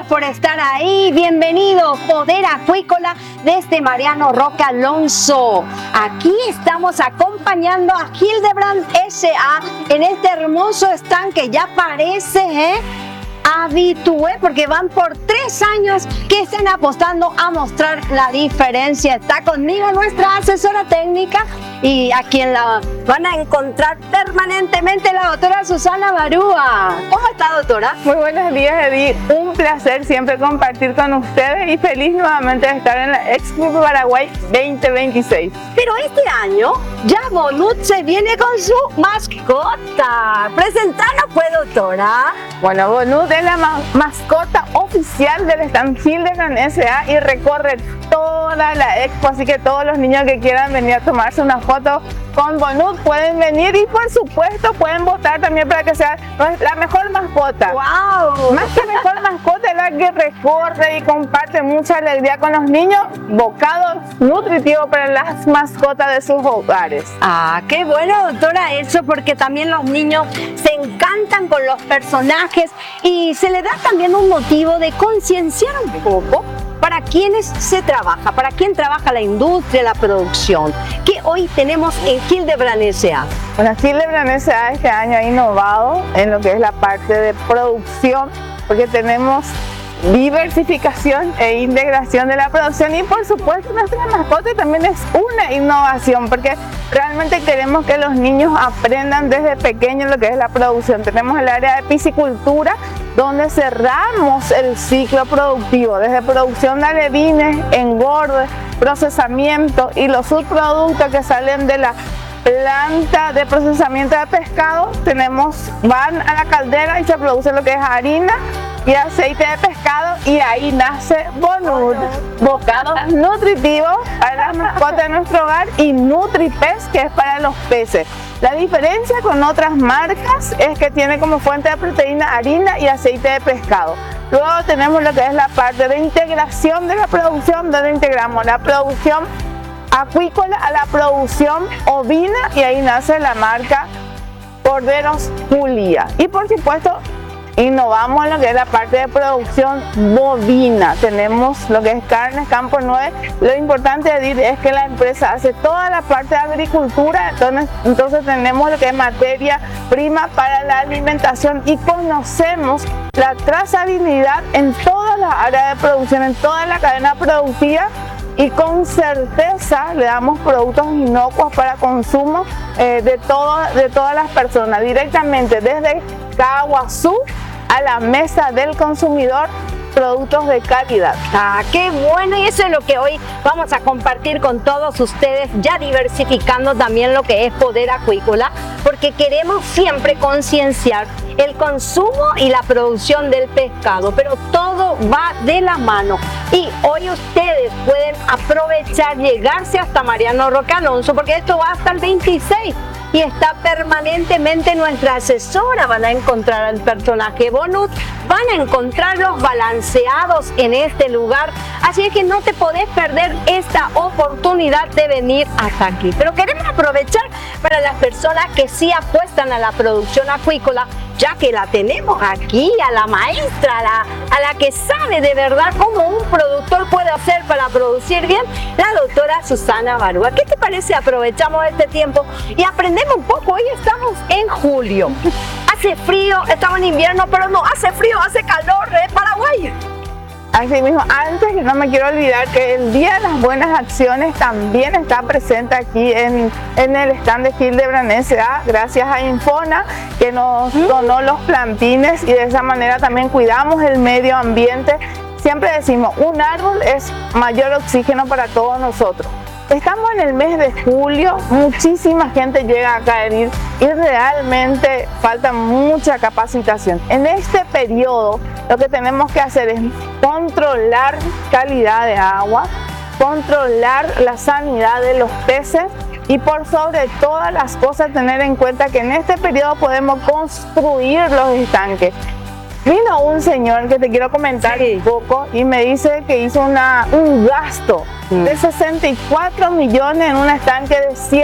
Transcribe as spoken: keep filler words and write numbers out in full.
gracias por estar ahí. Bienvenido, Poder Acuícola desde Mariano Roca Alonso. Aquí estamos acompañando a Hildebrand S A en este hermoso stand que ya parece, ¿eh? habitué, porque van por tres años que están apostando a mostrar la diferencia. Está conmigo nuestra asesora técnica y a quien la van a encontrar permanentemente, la doctora Susana Barúa. ¿Cómo está, doctora? Muy buenos días, Edith. Un placer siempre compartir con ustedes y feliz nuevamente de estar en la Expo Paraguay veinte veintiséis. Pero este año ya Bonut se viene con su mascota. Presentarnos pues, doctora. Bueno, Bonut es la ma mascota oficial del stand Hildebrand S A y recorre toda la expo, así que todos los niños que quieran venir a tomarse una foto con Bonut pueden venir y por supuesto pueden votar también para que sea la mejor mascota. ¡Wow! Más que mejor mascota es la que recorre y comparte mucha alegría con los niños, bocados nutritivos para las mascotas de sus hogares. Ah, qué bueno, doctora, eso, porque también los niños se encantan con los personajes y se le da también un motivo de concienciar un poco para quienes se trabaja, para quién trabaja la industria, la producción, que hoy tenemos en Hildebrand S A. Bueno, Hildebrand S A este año ha innovado en lo que es la parte de producción, porque tenemos diversificación e integración de la producción y por supuesto nuestra mascota también es una innovación, porque realmente queremos que los niños aprendan desde pequeños lo que es la producción. Tenemos el área de piscicultura, donde cerramos el ciclo productivo, desde producción de alevines, engorde, procesamiento y los subproductos que salen de la planta de procesamiento de pescado. Tenemos, van a la caldera y se produce lo que es harina y aceite de pescado y ahí nace Bonut, bocados nutritivos para las mascotas de nuestro hogar, y NutriPez, que es para los peces. La diferencia con otras marcas es que tiene como fuente de proteína harina y aceite de pescado. Luego tenemos lo que es la parte de integración de la producción, donde integramos la producción acuícola a la producción ovina y ahí nace la marca Corderos Julia. Y por supuesto innovamos en lo que es la parte de producción bovina. Tenemos lo que es carnes Campo nueve. Lo importante de decir es que la empresa hace toda la parte de agricultura, entonces, entonces tenemos lo que es materia prima para la alimentación y conocemos la trazabilidad en todas las áreas de producción, en toda la cadena productiva, y con certeza le damos productos inocuos para consumo eh, de, todo, de todas las personas, directamente desde Caguazú a la mesa del consumidor, productos de calidad. Ah, qué bueno, y eso es lo que hoy vamos a compartir con todos ustedes, ya diversificando también lo que es Poder Acuícola, porque queremos siempre concienciar el consumo y la producción del pescado, pero todo va de la mano. Y hoy ustedes pueden aprovechar, llegarse hasta Mariano Roca Alonso, porque esto va hasta el veintiséis. Y está permanentemente nuestra asesora. Van a encontrar al personaje Bonut, van a encontrarlos balanceados en este lugar. Así es que no te podés perder esta oportunidad de venir hasta aquí. Pero queremos aprovechar para las personas que sí apuestan a la producción acuícola, ya que la tenemos aquí, a la maestra, a la, a la que sabe de verdad cómo un productor puede hacer para producir bien, la doctora Susana Barúa. ¿Qué te parece? Aprovechamos este tiempo y aprendemos un poco. Hoy estamos en julio. Hace frío, estamos en invierno, pero no hace frío, hace calor, es Paraguay. Así mismo, antes que no me quiero olvidar que el Día de las Buenas Acciones también está presente aquí en, en el stand de Hildebrand S A, gracias a Infona, que nos donó los plantines y de esa manera también cuidamos el medio ambiente. Siempre decimos, un árbol es mayor oxígeno para todos nosotros. Estamos en el mes de julio, muchísima gente llega a caer y realmente falta mucha capacitación. En este periodo lo que tenemos que hacer es controlar calidad de agua, controlar la sanidad de los peces y por sobre todas las cosas tener en cuenta que en este periodo podemos construir los estanques. Vino un señor que te quiero comentar sí. un poco y me dice que hizo una, un gasto mm. de sesenta y cuatro millones en un estanque de cien